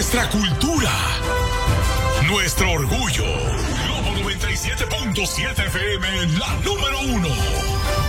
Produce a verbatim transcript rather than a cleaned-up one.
nuestra cultura, nuestro orgullo. Globo noventa y siete punto siete F M, la número uno.